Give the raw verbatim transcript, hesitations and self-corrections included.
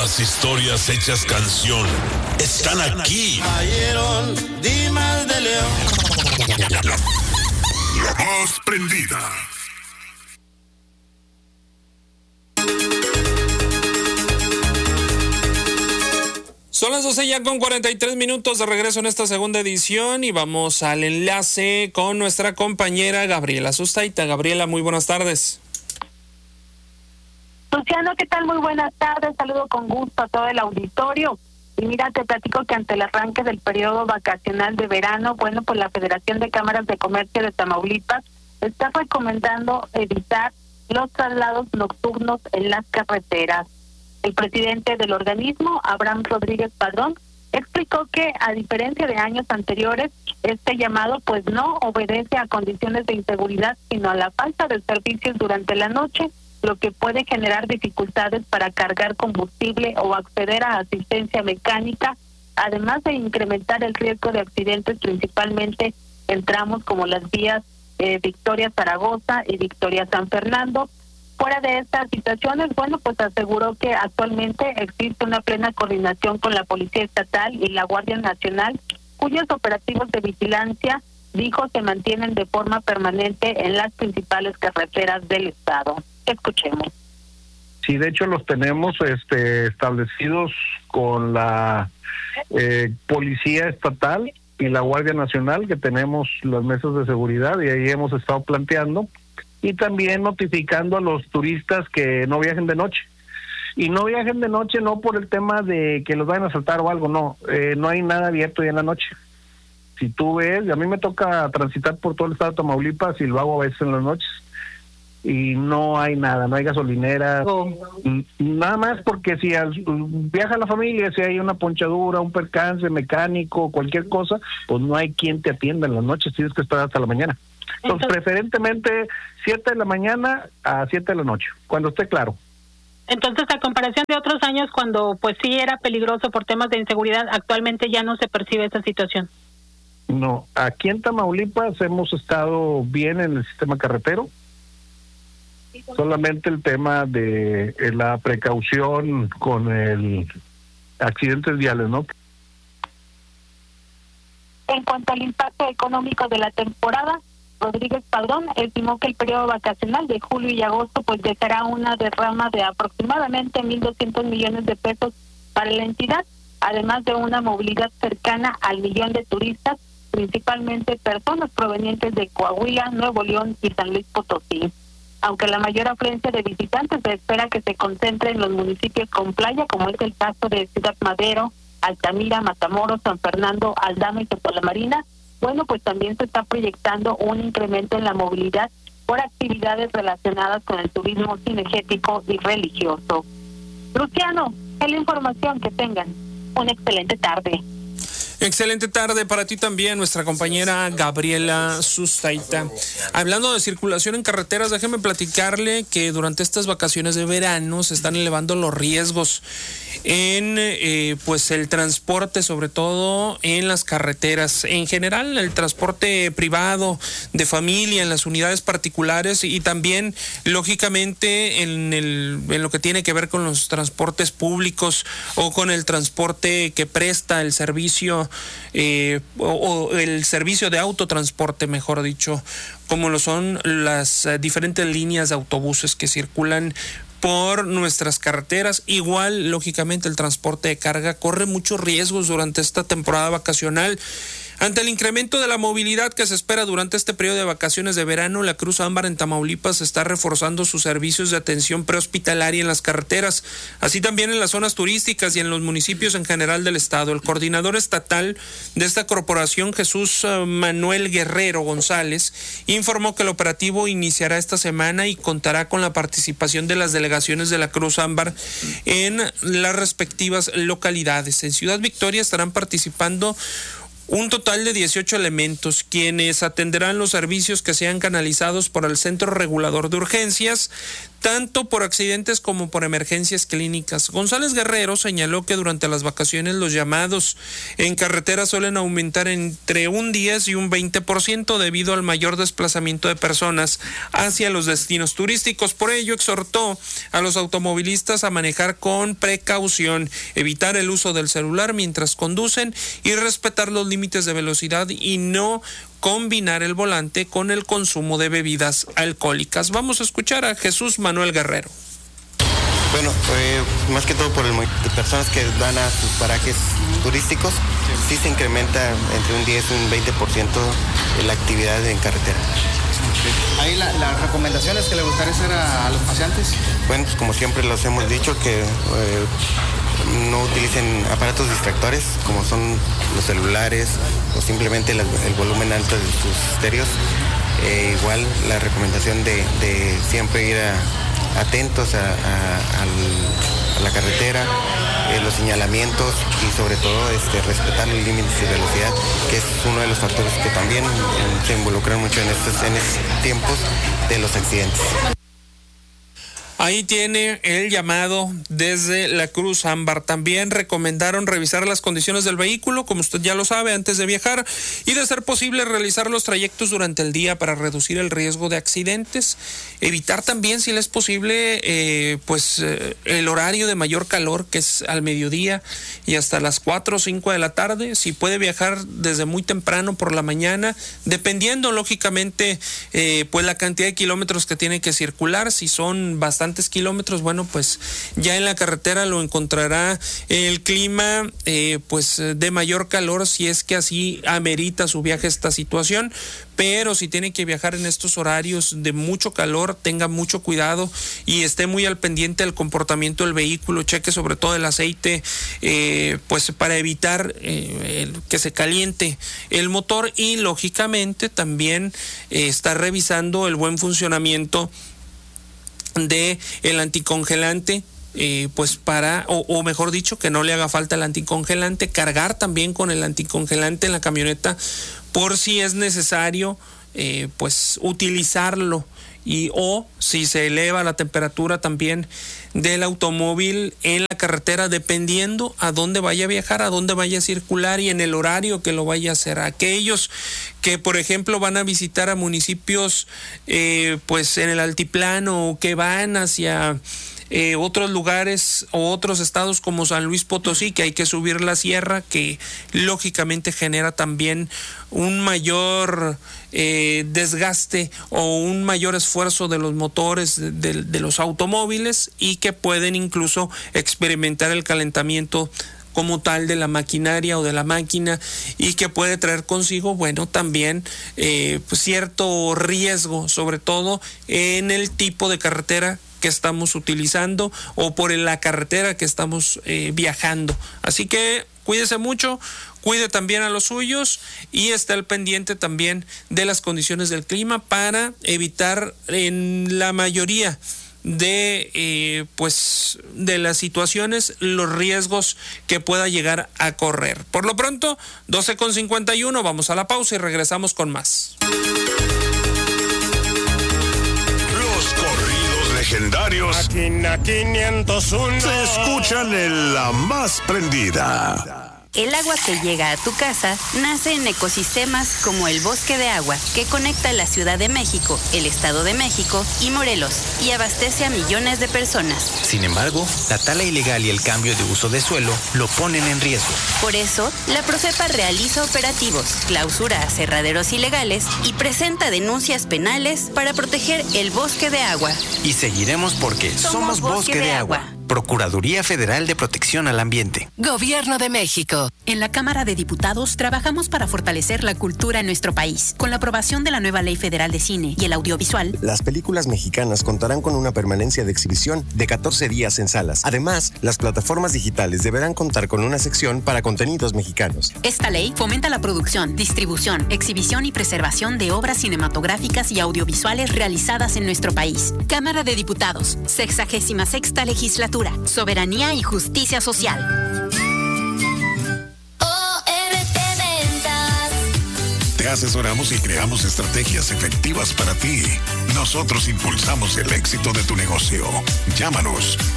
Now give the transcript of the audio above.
Las historias hechas canción están aquí. Cayeron Dimas de León. La más prendida. Son las doce ya con cuarenta y tres minutos de regreso en esta segunda edición y vamos al enlace con nuestra compañera Gabriela Sustaita. Gabriela, muy buenas tardes. Luciano, ¿qué tal? Muy buenas tardes. Saludo con gusto a todo el auditorio. Y mira, te platico que ante el arranque del periodo vacacional de verano, bueno, pues la Federación de Cámaras de Comercio de Tamaulipas está recomendando evitar los traslados nocturnos en las carreteras. El presidente del organismo, Abraham Rodríguez Padrón, explicó que a diferencia de años anteriores, este llamado pues no obedece a condiciones de inseguridad, sino a la falta de servicios durante la noche, lo que puede generar dificultades para cargar combustible o acceder a asistencia mecánica, además de incrementar el riesgo de accidentes principalmente en tramos como las vías eh, Victoria-Zaragoza y Victoria-San Fernando. Fuera de estas situaciones, bueno, pues aseguró que actualmente existe una plena coordinación con la Policía Estatal y la Guardia Nacional, cuyos operativos de vigilancia, dijo, se mantienen de forma permanente en las principales carreteras del estado. Escuchemos. Sí, de hecho los tenemos este, establecidos con la eh, Policía Estatal y la Guardia Nacional, que tenemos las mesas de seguridad y ahí hemos estado planteando, y también notificando a los turistas que no viajen de noche. Y no viajen de noche no por el tema de que los vayan a asaltar o algo, no, eh, no hay nada abierto ya en la noche. Si tú ves, a mí me toca transitar por todo el estado de Tamaulipas y lo hago a veces en las noches, y no hay nada, no hay gasolineras, oh. nada más porque si al, viaja la familia, si hay una ponchadura, un percance mecánico, cualquier cosa, pues no hay quien te atienda en las noches, tienes que esperar hasta la mañana. Entonces, Entonces preferentemente siete de la mañana a siete de la noche, cuando esté claro. Entonces, a comparación de otros años, cuando pues sí era peligroso por temas de inseguridad, actualmente ya no se percibe esa situación. No, aquí en Tamaulipas hemos estado bien en el sistema carretero. Solamente el tema de la precaución con el accidentes viales, ¿no? En cuanto al impacto económico de la temporada, Rodríguez Padrón estimó que el periodo vacacional de julio y agosto pues dejará una derrama de aproximadamente mil doscientos millones de pesos para la entidad, además de una movilidad cercana al millón de turistas, principalmente personas provenientes de Coahuila, Nuevo León y San Luis Potosí. Aunque la mayor afluencia de visitantes se espera que se concentre en los municipios con playa, como es el caso de Ciudad Madero, Altamira, Matamoros, San Fernando, Aldama y Soto la Marina, bueno, pues también se está proyectando un incremento en la movilidad por actividades relacionadas con el turismo cinegético y religioso. Luciano, es la información, que tengan una excelente tarde. Excelente tarde para ti también, nuestra compañera Gabriela Sustaita. Hablando de circulación en carreteras, déjeme platicarle que durante estas vacaciones de verano se están elevando los riesgos en eh, pues el transporte, sobre todo en las carreteras. En general, el transporte privado, de familia, en las unidades particulares y también, lógicamente, en, el, en lo que tiene que ver con los transportes públicos o con el transporte que presta el servicio Eh, o, o el servicio de autotransporte, mejor dicho, como lo son las uh, diferentes líneas de autobuses que circulan por nuestras carreteras. Igual, lógicamente, el transporte de carga corre muchos riesgos durante esta temporada vacacional. Ante el incremento de la movilidad que se espera durante este periodo de vacaciones de verano, la Cruz Ámbar en Tamaulipas está reforzando sus servicios de atención prehospitalaria en las carreteras, así también en las zonas turísticas y en los municipios en general del estado. El coordinador estatal de esta corporación, Jesús Manuel Guerrero González, informó que el operativo iniciará esta semana y contará con la participación de las delegaciones de la Cruz Ámbar en las respectivas localidades. En Ciudad Victoria estarán participando un total de dieciocho elementos, quienes atenderán los servicios que sean canalizados por el Centro Regulador de Urgencias. tanto por accidentes como por emergencias clínicas. González Guerrero señaló que durante las vacaciones los llamados en carretera suelen aumentar entre un diez y un veinte por ciento debido al mayor desplazamiento de personas hacia los destinos turísticos. Por ello, exhortó a los automovilistas a manejar con precaución, evitar el uso del celular mientras conducen y respetar los límites de velocidad y no combinar el volante con el consumo de bebidas alcohólicas. Vamos a escuchar a Jesús Manuel Guerrero. Bueno, eh, más que todo por el movimiento de personas que van a sus parajes turísticos, sí se incrementa entre un diez y un veinte por ciento la actividad en carretera. ¿Ahí la, las recomendaciones que le gustaría hacer a, a los paseantes? Bueno, pues como siempre los hemos dicho, que eh, no utilicen aparatos distractores como son los celulares o simplemente la, el volumen alto de sus estéreos. Eh, igual la recomendación de, de siempre ir a, atentos a, a, al, a la carretera, eh, los señalamientos y sobre todo este, respetar los límites de velocidad, que es uno de los factores que también eh, se involucran mucho en estos, en estos tiempos de los accidentes. Ahí tiene el llamado desde la Cruz Ámbar. También recomendaron revisar las condiciones del vehículo, como usted ya lo sabe, antes de viajar, y de ser posible realizar los trayectos durante el día para reducir el riesgo de accidentes. Evitar también, si les es posible, eh, pues eh, el horario de mayor calor, que es al mediodía y hasta las cuatro o cinco de la tarde. Si puede viajar desde muy temprano por la mañana, dependiendo lógicamente eh, pues la cantidad de kilómetros que tiene que circular. Si son bastante kilómetros, bueno, pues ya en la carretera lo encontrará el clima eh, pues de mayor calor, si es que así amerita su viaje esta situación. Pero si tiene que viajar en estos horarios de mucho calor, tenga mucho cuidado y esté muy al pendiente del comportamiento del vehículo. Cheque sobre todo el aceite, eh, pues para evitar eh, el, que se caliente el motor, y lógicamente también eh, está revisando el buen funcionamiento de el anticongelante, eh, pues para, o, o mejor dicho, que no le haga falta el anticongelante. Cargar también con el anticongelante en la camioneta por si es necesario, eh, pues utilizarlo, y o si se eleva la temperatura también del automóvil en la carretera, dependiendo a dónde vaya a viajar, a dónde vaya a circular y en el horario que lo vaya a hacer. Aquellos que, por ejemplo, van a visitar a municipios eh, pues en el altiplano, o que van hacia Eh, otros lugares o otros estados como San Luis Potosí, que hay que subir la sierra, que lógicamente genera también un mayor eh, desgaste o un mayor esfuerzo de los motores de, de, de los automóviles, y que pueden incluso experimentar el calentamiento como tal de la maquinaria o de la máquina, y que puede traer consigo, bueno, también eh, pues cierto riesgo, sobre todo en el tipo de carretera que estamos utilizando o por la carretera que estamos eh, viajando. Así que cuídese mucho, cuide también a los suyos y esté al pendiente también de las condiciones del clima para evitar en la mayoría de eh, pues de las situaciones los riesgos que pueda llegar a correr. Por lo pronto, doce con cincuenta y uno, vamos a la pausa y regresamos con más. Legendarios Máquina quinientos uno se escuchan en La Más Prendida. El agua que llega a tu casa nace en ecosistemas como el Bosque de Agua, que conecta la Ciudad de México, el Estado de México y Morelos, y abastece a millones de personas. Sin embargo, la tala ilegal y el cambio de uso de suelo lo ponen en riesgo. Por eso, la Profepa realiza operativos, clausura aserraderos ilegales y presenta denuncias penales para proteger el Bosque de Agua. Y seguiremos porque somos, somos Bosque, Bosque de, de Agua. Agua. Procuraduría Federal de Protección al Ambiente. Gobierno de México. En la Cámara de Diputados trabajamos para fortalecer la cultura en nuestro país. Con la aprobación de la nueva Ley Federal de Cine y el Audiovisual, las películas mexicanas contarán con una permanencia de exhibición de catorce días en salas. Además, las plataformas digitales deberán contar con una sección para contenidos mexicanos. Esta ley fomenta la producción, distribución, exhibición y preservación de obras cinematográficas y audiovisuales realizadas en nuestro país. Cámara de Diputados, sexagésima sexta legislatura. Soberanía y justicia social. ¿Te asesoramos y creamos estrategias efectivas para ti. Nosotros impulsamos el éxito de tu negocio. Llámanos